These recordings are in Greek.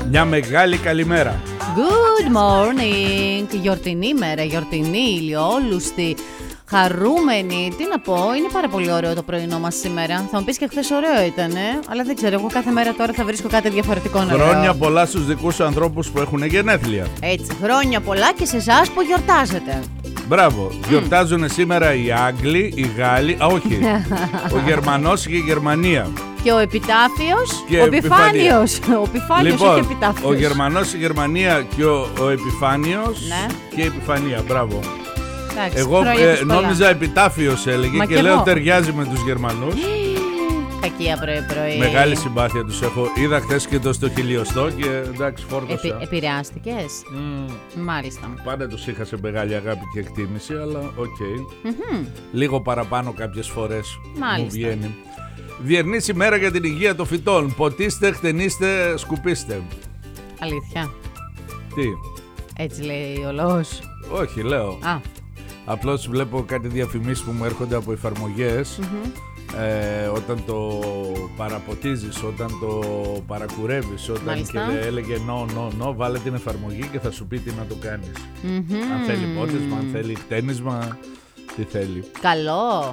Μια μεγάλη καλημέρα. Good morning. Γιορτινή μέρα, γιορτινή, ηλιόλουστη, χαρούμενη. Τι να πω, είναι πάρα πολύ ωραίο το πρωινό μας σήμερα. Θα μου πεις και χθες ωραίο ήτανε, αλλά δεν ξέρω, εγώ κάθε μέρα τώρα θα βρίσκω κάτι διαφορετικό να λέω. Χρόνια πολλά στους δικούς σου ανθρώπους που έχουν γενέθλια. Έτσι, χρόνια πολλά και σε εσάς που γιορτάζετε. Μπράβο, γιορτάζουν σήμερα οι Άγγλοι, οι Γάλλοι, όχι, ο Γερμανός και η Γερμανία. Και ο Επιτάφιος, Και ο Επιφάνιος. Ο Επιφάνιος Λοιπόν, και Επιτάφιος. ο Γερμανός, η Γερμανία και ο Επιφάνιος, Ναι. και η Επιφανία, μπράβο. Εντάξει, Εγώ χρόνια τους πολλά. νόμιζα Επιτάφιος έλεγε Μα και κι λέω εγώ. ταιριάζει με τους Γερμανούς. Κακία πρωί-πρωί. Μεγάλη συμπάθεια τους έχω. Είδα χθες και το στο χιλιοστό και εντάξει φόρτωσα. Επηρεάστηκες. Μάλιστα. Πάντα τους είχα σε μεγάλη αγάπη και εκτίμηση, αλλά οκ. Λίγο παραπάνω κάποιες φορές μου Μάλιστα. βγαίνει. Διεθνής ημέρα για την υγεία των φυτών. Ποτίστε, χτενίστε, σκουπίστε. Αλήθεια. Τι, Έτσι λέει ο λαός. όχι λέω. Α, Απλώς βλέπω κάτι διαφημίσεις που μου έρχονται από εφαρμογές. Όταν το παραποτίζεις, όταν το παρακουρεύεις, όταν Μάλιστα. και έλεγε no, βάλε την εφαρμογή και θα σου πει τι να το κάνεις. Αν θέλει πότισμα, αν θέλει χτένισμα, τι θέλει. καλό.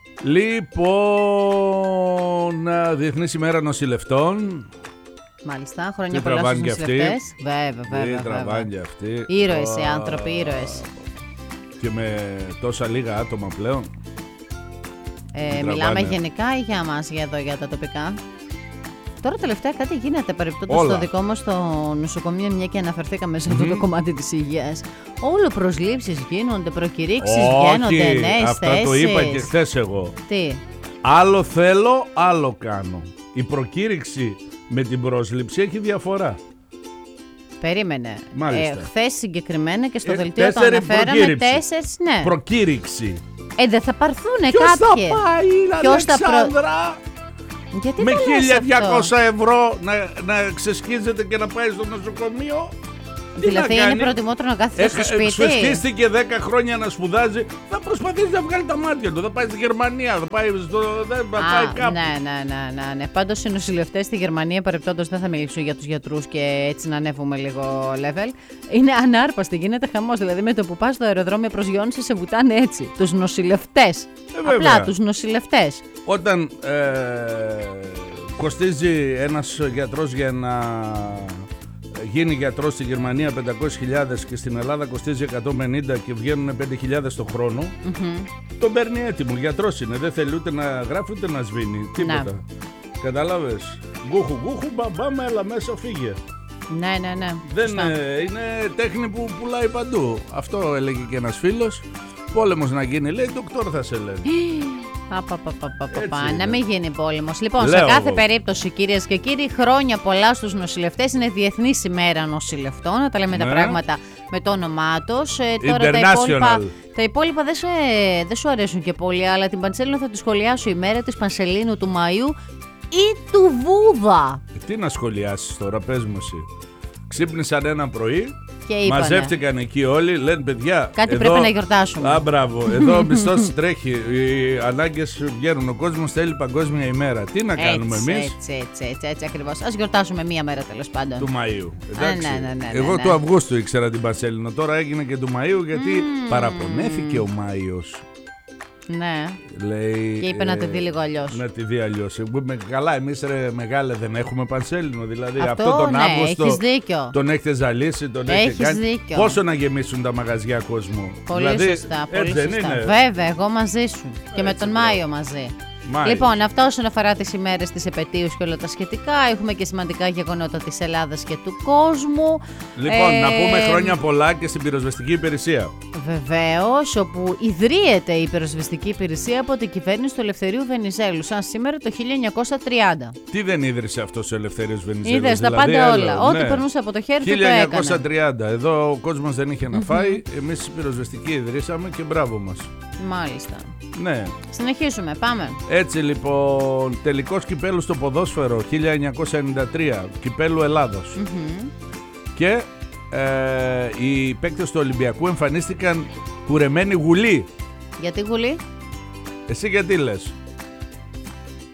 Λοιπόν, Διεθνής ημέρα νοσηλευτών. Μάλιστα, χρόνια Τι πολλά στους τραβάνε κι αυτοί. νοσηλευτές. Βέβαια, Τι βέβαια. τραβάνε κι αυτοί. Ήρωες οι άνθρωποι, ήρωες. Και με τόσα λίγα άτομα πλέον. Μιλάμε τραβάνε. γενικά ή για μας, για εδώ, για τα τοπικά. Τώρα τελευταία κάτι γίνεται παρεπτόντως Όλα. στο δικό μας το νοσοκομείο, μια και αναφερθήκαμε σε αυτό το κομμάτι της υγείας. Όλο προσλήψεις γίνονται, προκηρύξεις βγαίνονται, νέες αυτά θέσεις. το είπα και χθες εγώ. Τι, Άλλο θέλω, άλλο κάνω. Η προκήρυξη με την πρόσληψη έχει διαφορά. περίμενε. Μάλιστα. Χθες συγκεκριμένα και στο δελτίο το 4 αναφέραμε προκήρυξη. 4, ναι. Προκήρυξη. Δεν θα πάρθουνε Ποιος κάποιοι. θα πάει, Ποιος θα Αλεξάνδρα, Γιατί με το λες 1.200 αυτό? ευρώ να ξεσκίζεται και να πάει στο νοσοκομείο? Τι Δηλαδή να είναι κάνει? προτιμότερο να κάθεται στο σπίτι. Ξεσκίστηκε 10 χρόνια να σπουδάζει. Θα προσπαθήσει να βγάλει τα μάτια του. Θα πάει στη Γερμανία, θα πάει, θα πάει κάπου. Ναι. Πάντως οι νοσηλευτές στη Γερμανία, παρεπτόντως δεν θα μιλήσω για τους γιατρούς και έτσι να ανέβουμε λίγο level. Είναι ανάρπαστοι, γίνεται χαμός. Δηλαδή με το που πας στο αεροδρόμιο προσγειώνεις σε βουτάνε έτσι. Τους νοσηλευτές. βέβαια. Απλά τους νοσηλευτές. Όταν κοστίζει ένας γιατρός για να γίνει γιατρός στη Γερμανία 500.000 και στην Ελλάδα κοστίζει 150 και βγαίνουν 5.000 το χρόνο, τον παίρνει έτοιμο. Γιατρός είναι, δεν θέλει ούτε να γράφει ούτε να σβήνει, τίποτα. Κατάλαβες? Γκούχου, μπαμπά, έλα μέσα, φύγε. Ναι. Δεν Σωστά. είναι τέχνη που πουλάει παντού. Αυτό έλεγε και ένας φίλος. Πόλεμος να γίνει, λέει, ντοκτόρ θα σε λένε. Να είναι. μην γίνει πόλεμος. Λοιπόν, Λέω σε κάθε εγώ. περίπτωση, κυρίες και κύριοι, χρόνια πολλά στους νοσηλευτές. Είναι Διεθνής ημέρα νοσηλευτών. Να τα λέμε τα Ναι. πράγματα με το όνομά τους. Τώρα International. τα υπόλοιπα δεν σου αρέσουν και πολύ, αλλά την Πανσέλινο θα τη σχολιάσω. Η μέρα της Πανσελίνου του Μαΐου ή του Βούδα. Τι να σχολιάσεις τώρα, πες μου εσύ. Ξύπνησαν ένα πρωί, Και είπανε. μαζεύτηκαν εκεί όλοι, λένε παιδιά. Κάτι εδώ... πρέπει να γιορτάσουμε. Α, μπράβο. Εδώ ο μισθός τρέχει. Οι ανάγκες βγαίνουν. Ο κόσμος θέλει παγκόσμια ημέρα. Τι να κάνουμε εμείς? Έτσι ακριβώς. Ας γιορτάσουμε μία μέρα τέλος πάντων. Του Μαΐου. Εντάξει. Ναι, Εγώ ναι. του Αυγούστου ήξερα την Πανσέλινο. Τώρα έγινε και του Μαΐου γιατί παραπονέθηκε ο Μάιος. Ναι. Λέει, Και είπε να τη δει λίγο αλλιώς. Να τη δει αλλιώς. Καλά, εμείς ρε μεγάλε δεν έχουμε Πανσέλινο. Δηλαδή Αυτό, αυτό τον ναι, Αύγουστο έχεις δίκιο. τον έχετε ζαλίσει, τον Έχεις έχετε κάνει. δίκιο. Πόσο να γεμίσουν τα μαγαζιά κόσμο. Πολύ δηλαδή, σωστά, πολύ έτσι δεν σωστά. είναι? Βέβαια, εγώ μαζί σου. Και με Έτσι, τον μπράβο. Μάιο μαζί. Μάιος. Λοιπόν, αυτά όσον αφορά τις ημέρες, τις επετείους και όλα τα σχετικά. Έχουμε και σημαντικά γεγονότα της Ελλάδας και του κόσμου. Λοιπόν, να πούμε χρόνια πολλά και στην πυροσβεστική υπηρεσία. Βεβαίως, όπου ιδρύεται η πυροσβεστική υπηρεσία από την κυβέρνηση του Ελευθερίου Βενιζέλου, σαν σήμερα το 1930. Τι δεν ίδρυσε αυτός ο Ελευθέριος Βενιζέλος? Είδες τα δηλαδή, πάντα άλλο, όλα. Ό,τι περνούσε από το χέρι του το έκανε. 1930. Εδώ ο κόσμος δεν είχε να φάει. Εμείς οι πυροσβεστικοί ιδρύσαμε και μπράβο μας. Μάλιστα. Ναι. Συνεχίσουμε, πάμε. Έτσι λοιπόν, τελικός κυπέλου στο ποδόσφαιρο 1993, κυπέλου Ελλάδος. Και οι παίκτες του Ολυμπιακού εμφανίστηκαν κουρεμένοι γουλή. Γιατί γουλή? Εσύ γιατί λες?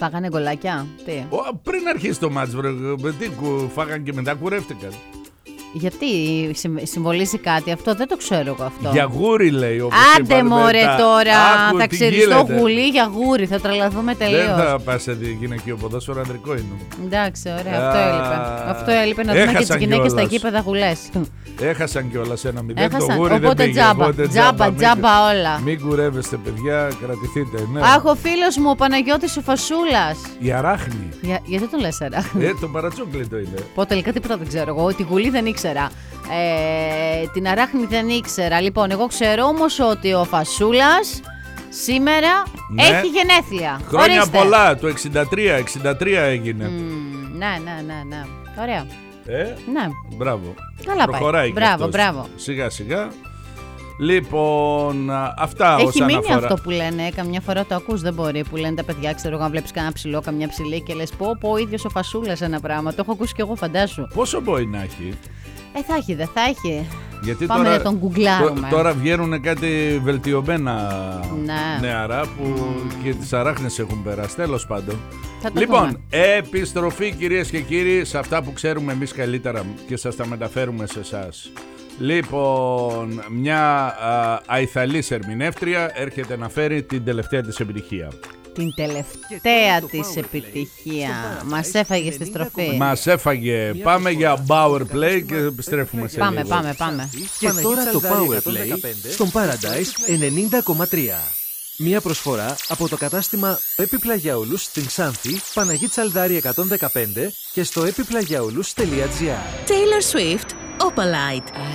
Φάγανε γκολάκια, τι. Πριν αρχίσει το μάτς, φάγανε και μετά κουρεύτηκαν. Γιατί συμβολίζει κάτι αυτό, δεν το ξέρω εγώ αυτό. Για γούρι λέει. Άντε μωρέ τώρα, θα ξεριστώ γουλί για γούρι, θα τρελαθούμε τελείως. Δεν θα πας σε γυναικείο ποδόσφαιρο, ανδρικό είναι. Εντάξει, ωραία, αυτό έλειπε. Αυτό έλειπε, να δούμε και τις γυναίκες στα γήπεδα γουλές. Έχασαν κιόλας 1-0, Έχασαν, το γούρι οπότε δεν πήγε. Τζάμπα όλα. Μην κουρεύεστε παιδιά, κρατηθείτε. Ναι. Αχ, ο φίλος μου, ο Παναγιώτης ο Φασούλας. Η αράχνη. Γιατί τον λες αράχνη? Το παρατσόκλητο είναι. Πω τελικά τίποτα δεν ξέρω εγώ, την γουλή δεν ήξερα. Την αράχνη δεν ήξερα. Λοιπόν, εγώ ξέρω όμως ότι ο Φασούλας σήμερα έχει γενέθλια. Χρόνια Ορίστε. πολλά, το 63 έγινε. Ναι. Ωραία. Ναι. Μπράβο. Καλά προχωράει πάει. και Μπράβο. Σιγά σιγά. Λοιπόν, αυτά έχει όσον μείνει αφορά. αυτό που λένε, καμιά φορά το ακούς, δεν μπορεί. Που λένε τα παιδιά, ξέρω εγώ, αν βλέπεις κανένα ψηλό, καμιά ψηλή και λες πω ο ίδιος ο Φασούλας ένα πράγμα. Το έχω ακούσει κι εγώ, φαντάσου. Πόσο μπορεί να έχει? Θα έχει, δεν θα έχει. Γιατί πάμε τώρα, να τον γκουγκλάρουμε. Τώρα βγαίνουν κάτι βελτιωμένα νεαρά που και τις αράχνες έχουν περάσει. Τέλος πάντων. Λοιπόν, επιστροφή κυρίες και κύριοι σε αυτά που ξέρουμε εμείς καλύτερα και σας τα μεταφέρουμε σε εσάς. Λοιπόν, μια αϊθαλής ερμηνεύτρια έρχεται να φέρει την τελευταία της επιτυχία. Την τελευταία της επιτυχία. Μας έφαγε στη στροφή. Μας έφαγε. Πάμε για Power Play και επιστρέφουμε σε λίγο. Πάμε. Και τώρα το Power Play στον Paradise 90,3. Μια προσφορά από το κατάστημα Επιπλαγιαούλους στην Ξάνθη, Παναγή Τσαλδάρη 115 και στο epiplagiaoulous.gr. Taylor Swift, Opalite.